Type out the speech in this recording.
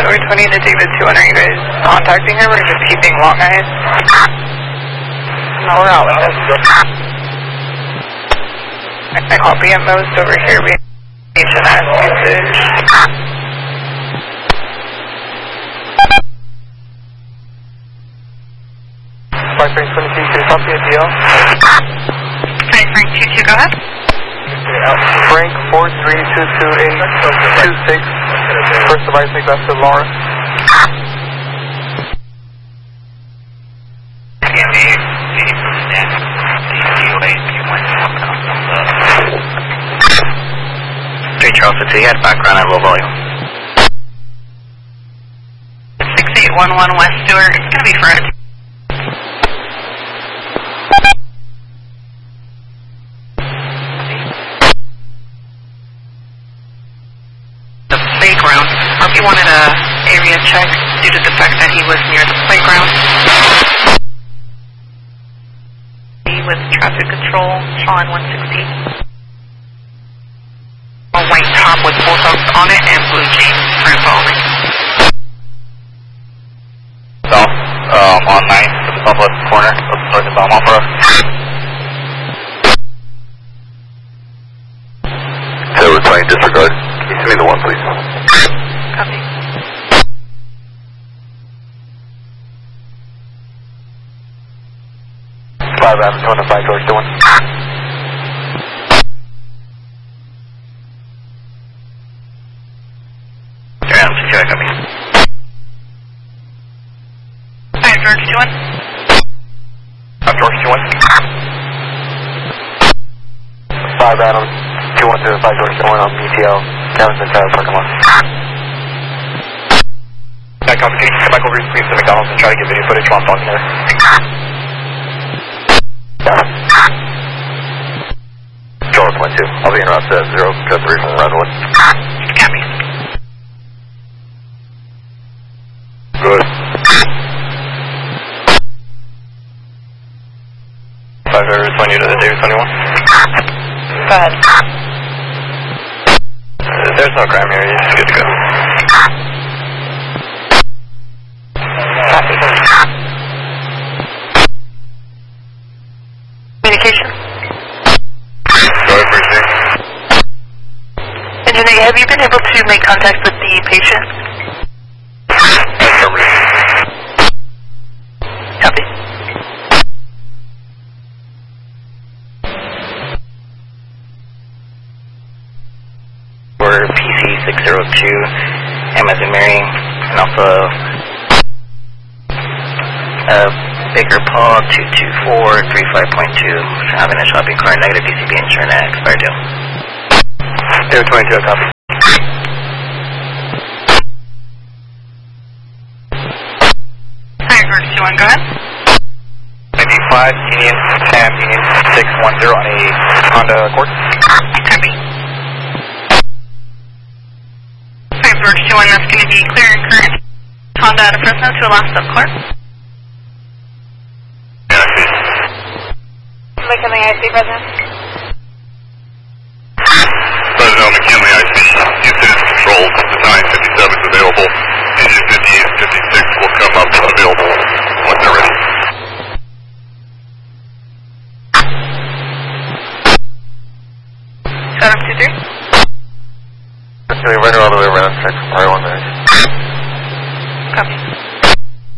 we're 20 to take the 200. Are you guys contacting her? We're just keeping long eyes. No, we're out with this. I copy at most over here. We have H&S usage. Frank 22, can you copy a DL? Frank 22, go ahead. Frank 43222826. First device, make that to Laura. Charles, you had background at low volume. 6811 West Stewart, it's going to be Fred. The playground, or if you wanted a area check due to the fact that he was near the playground. With traffic control, Sean 160. A white top with bulldogs on it and blue jeans for following. South, on 9th, to the southwest corner of north of Belmont for us. Taylor 20, disregard. Can you send me the one, please? Copy. Five Avenue, 205, George, the one. George 21. George 21. 5 Adam, 2105 George 21 on BTL, Cameron Tower parking lot. Can you come back over please to McDonald's and try to get video footage while I'm talking there? George 22, I'll be in route 0, code 3 from Redwood. Copy. Good. 5 20 to the Davis 21. Go ahead. There's no crime here, you're just good to go. Copy. Communication. Go ahead, Bruce. Engineer, have you been able to make contact with the patient? Affirmative. Copy. We're PC 602, M as in Mary, and also Baker Paul 22435.2, having a shopping cart, negative DCB insurance at expired deal. 022, copy. Hi, George 21, go ahead. 95, Union 10, Union 610 on a Honda Accord. Copy. Hi, George 21, that's going to be clear and current. Honda out of Fresno to Alaska, Clark. McKinley IC, President. President McKinley IC, Houston is controlled, the 957 is available, engine 58 and 56 will come up available when they're ready. Seven 23. Actually, right all the way around, check R1 there. Copy.